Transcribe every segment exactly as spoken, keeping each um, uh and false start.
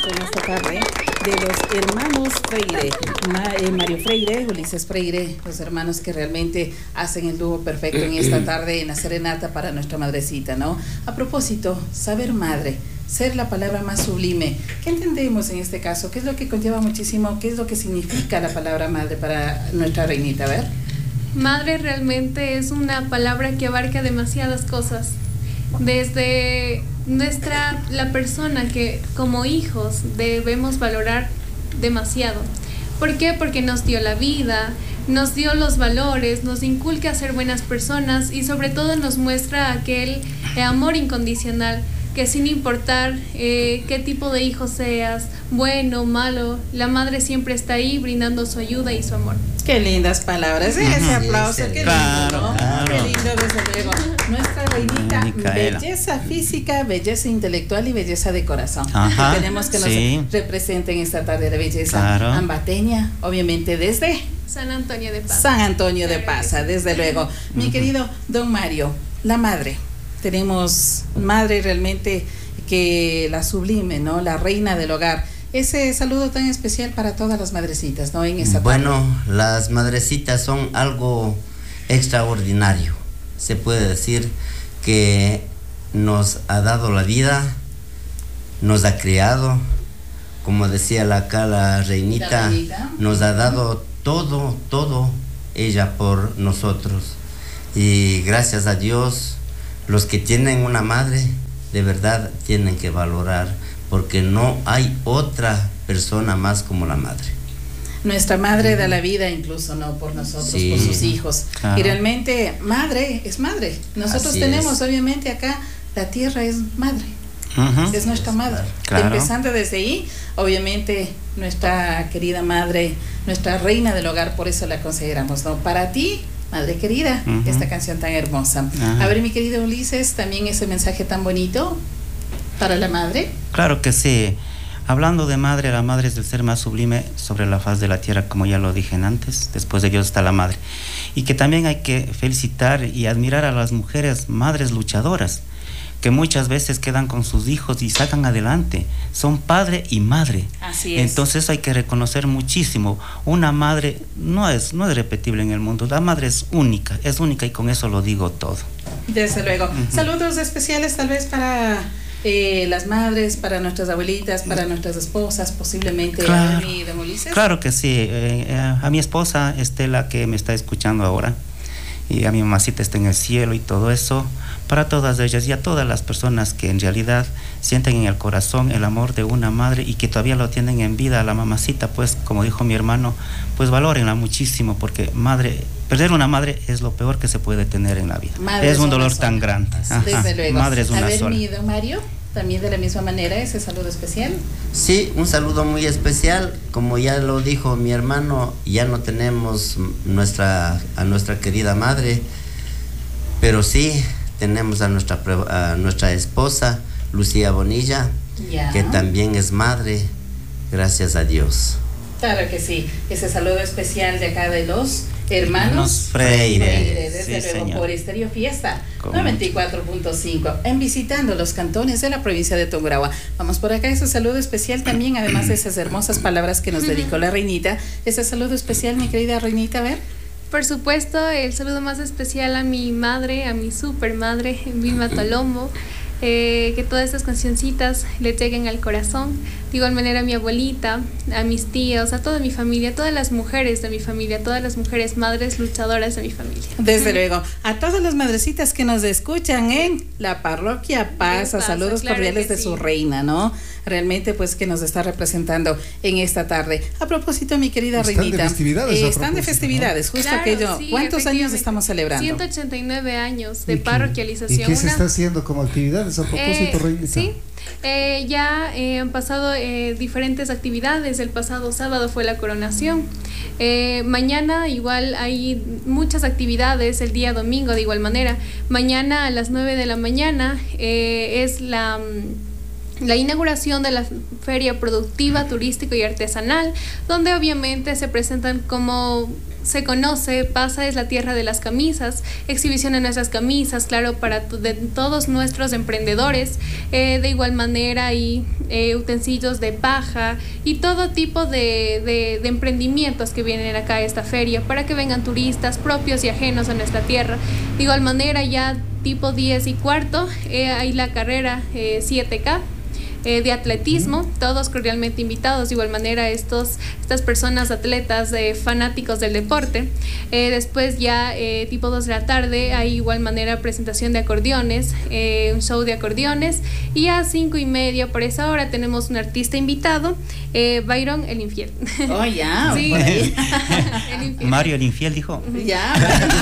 en esta tarde de los hermanos Freire, Ma, eh, Mario Freire, Ulises Freire, los hermanos que realmente hacen el dúo perfecto en esta tarde en la serenata para nuestra madrecita, ¿no? A propósito, saber madre, ser la palabra más sublime. ¿Qué entendemos en este caso? ¿Qué es lo que conlleva muchísimo? ¿Qué es lo que significa la palabra madre para nuestra reinita? A ver. Madre realmente es una palabra que abarca demasiadas cosas. Desde nuestra, la persona que como hijos debemos valorar demasiado. ¿Por qué? Porque nos dio la vida, nos dio los valores, nos inculca a ser buenas personas y sobre todo nos muestra aquel eh, amor incondicional, que sin importar eh, qué tipo de hijo seas, bueno o malo, la madre siempre está ahí brindando su ayuda y su amor. Qué lindas palabras, ¿eh? Ese aplauso, qué lindo, claro, ¿no? claro. Qué lindo, desde luego. Nuestra reinita, Micaela. Belleza física, belleza intelectual y belleza de corazón. Ajá, Tenemos que nos sí. representen esta tarde de belleza Claro. ambateña, obviamente desde San Antonio de Paz. San Antonio de Paz, desde luego. Mi Ujú. querido don Mario, la madre. Tenemos madre realmente que la sublime, ¿no? La reina del hogar. Ese saludo tan especial para todas las madrecitas, ¿no? En esta Bueno, tarde. las madrecitas son algo extraordinario. Se puede decir que nos ha dado la vida, nos ha criado, como decía la acá la reinita, La reinita. nos ha dado todo, todo ella por nosotros. Y gracias a Dios, los que tienen una madre, de verdad tienen que valorar, porque no hay otra persona más como la madre. Nuestra madre da la vida incluso, ¿no? Por nosotros, Sí, por sus hijos. claro. Y realmente madre es madre. Nosotros Así tenemos, es. obviamente acá, la tierra es madre. Ujú. Es nuestra madre. Claro. Empezando desde ahí, obviamente nuestra querida madre, nuestra reina del hogar, por eso la consideramos, ¿no? Para ti, madre querida, Ujú. esta canción tan hermosa. Ajá. A ver, mi querido Ulises, también ese mensaje tan bonito para la madre. Claro que sí. Hablando de madre, la madre es el ser más sublime sobre la faz de la tierra, como ya lo dije antes. Después de Dios está la madre. Y que también hay que felicitar y admirar a las mujeres madres luchadoras, que muchas veces quedan con sus hijos y sacan adelante. Son padre y madre. Así es. Entonces hay que reconocer muchísimo. Una madre no es, no es repetible en el mundo. La madre es única, es única y con eso lo digo todo. Desde luego. Ujú. Saludos especiales tal vez para eh, las madres, para nuestras abuelitas, para nuestras esposas, posiblemente. Claro. A mi don Ulises. Claro que sí. Eh, eh, a mi esposa Estela, que me está escuchando ahora, y a mi mamacita está en el cielo y todo eso, para todas ellas y a todas las personas que en realidad sienten en el corazón el amor de una madre y que todavía lo tienen en vida, a la mamacita, pues como dijo mi hermano, pues valórenla muchísimo, porque madre, perder una madre es lo peor que se puede tener en la vida. Madre es un una dolor sola. tan grande. Ajá. Desde luego. Madre es A una ver, sola. mi don Mario, también de la misma manera, ese saludo especial. Sí, un saludo muy especial. Como ya lo dijo mi hermano, ya no tenemos nuestra, a nuestra querida madre, pero sí tenemos a nuestra, pre- a nuestra esposa, Lucía Bonilla, Ya. que también es madre, gracias a Dios. Claro que sí. Ese saludo especial de acá de los hermanos Hermanos Freire. Freire, desde Sí, luego, señor. por Estéreo Fiesta Con noventa y cuatro punto cinco, en visitando los cantones de la provincia de Tungurahua. Vamos por acá, ese saludo especial también, además de esas hermosas palabras que nos dedicó la reinita. Ese saludo especial, mi querida reinita, a ver. Por supuesto, el saludo más especial a mi madre, a mi super madre, Vilma Tolombo. Eh, que todas estas cancioncitas le lleguen al corazón. De igual manera a mi abuelita, a mis tíos, a toda mi familia, a todas las mujeres de mi familia, a todas las mujeres madres luchadoras de mi familia. Desde luego, a todas las madrecitas que nos escuchan en la parroquia Paz, Paz, saludos claro cordiales que de sí. su reina, ¿no? Realmente, pues, que nos está representando en esta tarde. A propósito, mi querida Están de reinita, festividades, eh, a están de propósito, festividades, justo Claro, aquello. sí, ¿Cuántos años efectivamente. estamos celebrando? ciento ochenta y nueve años ¿Y de qué- parroquialización. ¿Y qué se Una- está haciendo como actividades a propósito, Eh, reinita? sí, eh, ya eh, han pasado eh, diferentes actividades. El pasado sábado fue la coronación. Eh, mañana igual hay muchas actividades, el día domingo de igual manera. Mañana a las nueve de la mañana eh, es la... mm, la inauguración de la Feria Productiva, Turístico y Artesanal, donde obviamente se presentan, como se conoce, Pasa es la tierra de las camisas, exhibición de nuestras camisas, claro, para de todos nuestros emprendedores, eh, de igual manera hay eh, utensilios de paja y todo tipo de, de, de emprendimientos que vienen acá a esta feria para que vengan turistas propios y ajenos a nuestra tierra. De igual manera, ya tipo diez y cuarto, eh, hay la carrera eh, siete K. Eh, de atletismo, todos cordialmente invitados. De igual manera, estos, estas personas atletas, eh, fanáticos del deporte. Eh, después ya eh, tipo dos de la tarde hay igual manera presentación de acordeones, eh, un show de acordeones, y a cinco y media por esa hora tenemos un artista invitado, eh, Byron el Infiel. Oh, ya. Sí. Por ahí. El Infiel. Mario el Infiel dijo. Ya.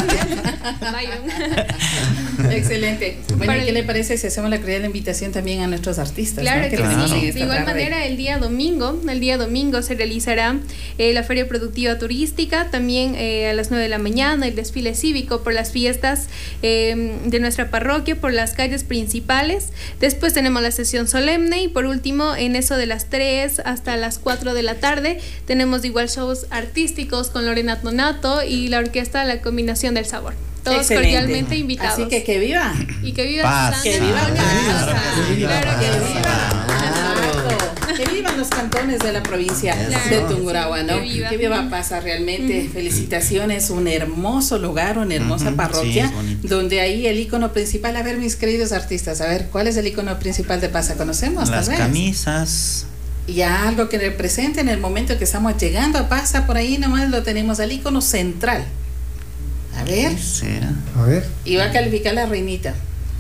Byron. Excelente. Bueno, Para ¿y qué el- le parece si hacemos la cordial invitación también a nuestros artistas? Claro ¿no? que Claro. sí. esta De igual tarde. manera, el día domingo, el día domingo se realizará eh, la Feria Productiva Turística, también eh, a las nueve de la mañana, el desfile cívico por las fiestas eh, de nuestra parroquia, por las calles principales. Después tenemos la sesión solemne y por último, en eso de las tres hasta las cuatro de la tarde, tenemos igual shows artísticos con Lorena Tonato y la orquesta La Combinación del Sabor. Todos Excelente. cordialmente invitados. Así que que viva. Y que viva Paz. Santa Que viva Antonia de Paz. Paz. Que viva Claro que Que Paz. sí. viva. Exacto. Que vivan los cantones de la provincia Claro. de Tungurahua, ¿no? Que viva. Que viva Pasa, realmente. Felicitaciones, un hermoso lugar, una hermosa Ujú, parroquia, sí, es bonito. donde ahí el icono principal, a ver, mis queridos artistas, a ver, ¿cuál es el icono principal de Pasa? ¿Conocemos? Las tal vez? camisas. Y algo que represente en el momento que estamos llegando a Pasa, por ahí nomás lo tenemos al icono central. A ver, ¿Qué será? A ver, y va a calificar la reinita.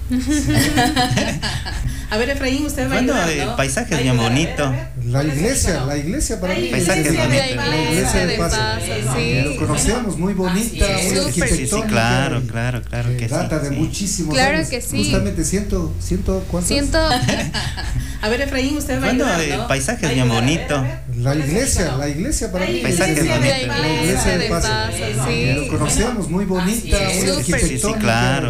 A ver, Efraín, usted va Bueno, a ayudar, el ¿no? paisaje Va a es bien ayudar, a ver, bonito. a ver. la ¿Cuál es el iglesia, icono? la iglesia para La mí. Paisaje es es bonito. La iglesia de Pasa, sí. Lo conocemos, muy bonita, Así es. muy Súper. Sí, sí, sí, arquitectónica. claro, y claro, claro que que sí. data de sí. muchísimos Claro años. que sí. Justamente ciento, ciento, ¿cuántos? Siento, A ver, Efraín, usted va Bueno, a ayudar, el ¿no? paisaje Va a es bien ayudar, a ver, bonito. a ver. La ¿Cuál es el iglesia, icono? la iglesia para La mí. Paisaje es es la bonito. iglesia de Pasa. Pasa, Así sí. Lo conocemos, muy bonita, Así muy es. Súper. arquitectónica. Sí, sí, claro.